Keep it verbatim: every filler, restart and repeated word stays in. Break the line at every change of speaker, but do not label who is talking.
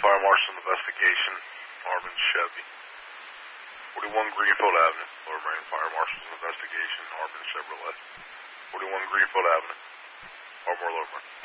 Fire Marshal Investigation, Marvin Chevy. forty-one Greenfield Avenue, Lower Merion Fire Marshal's Investigation, Marvin Chevrolet. forty-one Greenfield Avenue, Ardmore, Lower Merion.